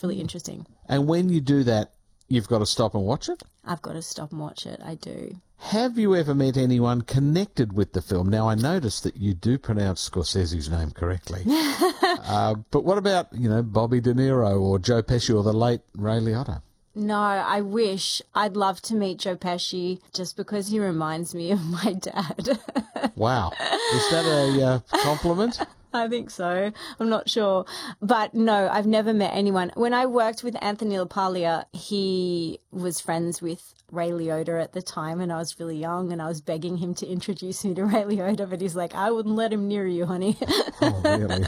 really interesting. And when you do that, you've got to stop and watch it? I've got to stop and watch it. I do. Have you ever met anyone connected with the film? Now, I noticed that you do pronounce Scorsese's name correctly. But what about, Bobby De Niro or Joe Pesci or the late Ray Liotta? No, I wish. I'd love to meet Joe Pesci just because he reminds me of my dad. Wow. Is that a compliment? I think so. I'm not sure. But no, I've never met anyone. When I worked with Anthony LaPaglia, he was friends with Ray Liotta at the time, and I was really young, and I was begging him to introduce me to Ray Liotta, but he's like, I wouldn't let him near you, honey. Oh, really?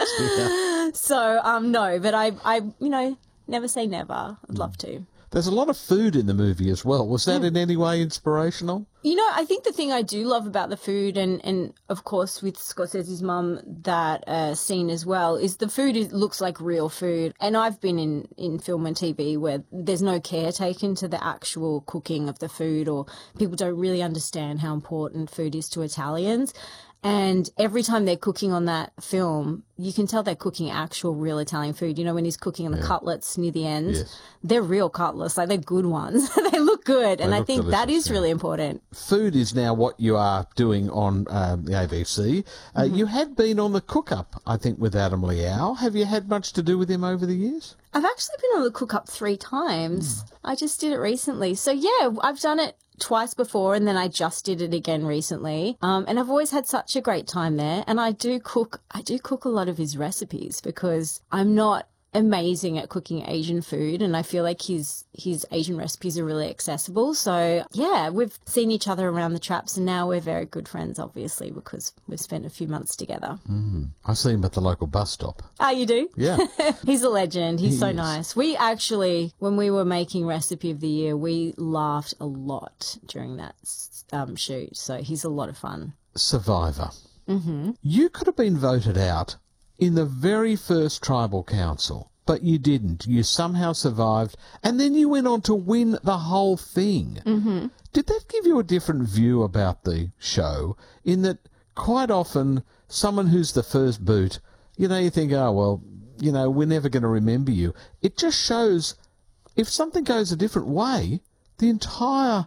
So, no, but I never say never. I'd love to. There's a lot of food in the movie as well. Was that in any way inspirational? I think the thing I do love about the food, and of course with Scorsese's mum, that scene as well, is the food looks like real food. And I've been in film and TV where there's no care taken to the actual cooking of the food, or people don't really understand how important food is to Italians. And every time they're cooking on that film, you can tell they're cooking actual real Italian food. When he's cooking the cutlets near the end, yes. They're real cutlets, like they're good ones. They look good. And I think that is really important. Food is now what you are doing on the ABC. You had been on the Cook Up, I think, with Adam Liao. Have you had much to do with him over the years? I've actually been on the Cook Up 3 times. I just did it recently. So, yeah, I've done it twice before, and then I just did it again recently. And I've always had such a great time there. And I do cook a lot of his recipes because I'm not amazing at cooking Asian food, and I feel like his Asian recipes are really accessible. So yeah, we've seen each other around the traps, and now we're very good friends, obviously, because we've spent a few months together. I see him at the local bus stop. Oh, you do? Yeah. He's a legend. He's so is. nice. We actually, when we were making Recipe of the Year, we laughed a lot during that shoot. So he's a lot of fun. Survivor. Mm-hmm. You could have been voted out in the very first tribal council, but you didn't. You somehow survived, and then you went on to win the whole thing. Mm-hmm. Did that give you a different view about the show, in that quite often someone who's the first boot, you think, oh, well, we're never going to remember you. It just shows if something goes a different way, the entire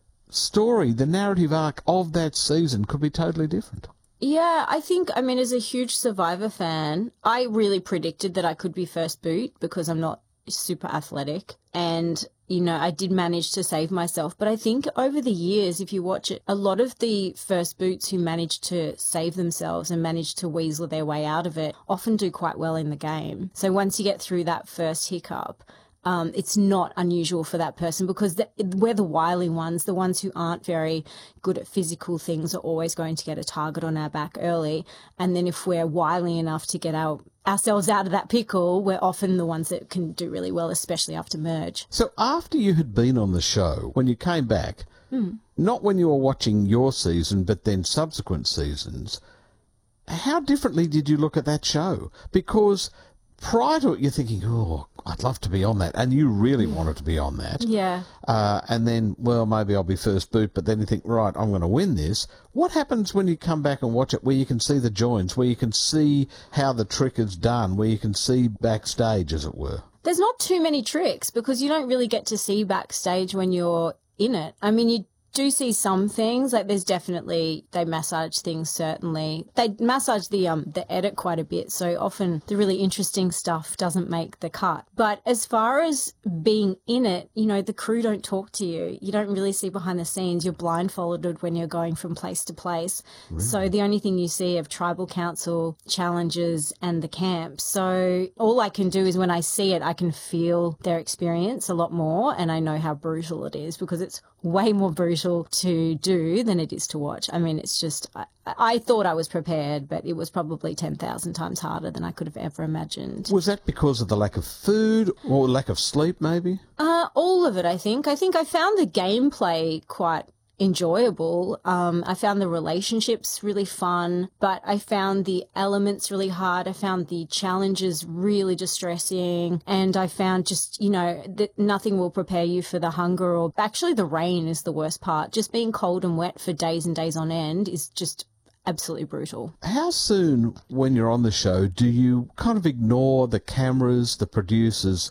story, the narrative arc of that season could be totally different. Yeah, I think, as a huge Survivor fan, I really predicted that I could be first boot because I'm not super athletic. And, I did manage to save myself. But I think over the years, if you watch it, a lot of the first boots who managed to save themselves and managed to weasel their way out of it often do quite well in the game. So once you get through that first hiccup, it's not unusual for that person because we're the wily ones. The ones who aren't very good at physical things are always going to get a target on our back early. And then if we're wily enough to get ourselves out of that pickle, we're often the ones that can do really well, especially after merge. So after you had been on the show, when you came back, not when you were watching your season, but then subsequent seasons, how differently did you look at that show? Because prior to it, you're thinking, oh, I'd love to be on that. And you really wanted to be on that. Yeah. And then, well, maybe I'll be first boot, but then you think, right, I'm going to win this. What happens when you come back and watch it, where you can see the joins, where you can see how the trick is done, where you can see backstage, as it were? There's not too many tricks because you don't really get to see backstage when you're in it. You do see some things, like there's definitely, they massage things, certainly. They massage the edit quite a bit, so often the really interesting stuff doesn't make the cut. But as far as being in it, the crew don't talk to you. You don't really see behind the scenes. You're blindfolded when you're going from place to place. Really? So the only thing you see of tribal council challenges and the camp. So all I can do is when I see it, I can feel their experience a lot more, and I know how brutal it is because it's way more brutal to do than it is to watch. It's just, I thought I was prepared, but it was probably 10,000 times harder than I could have ever imagined. Was that because of the lack of food or lack of sleep, maybe? All of it, I think. I found the gameplay quite enjoyable. I found the relationships really fun, but I found the elements really hard. I found the challenges really distressing, and I found just, that nothing will prepare you for the hunger, or actually the rain is the worst part. Just being cold and wet for days and days on end is just absolutely brutal. How soon, when you're on the show, do you kind of ignore the cameras, the producers,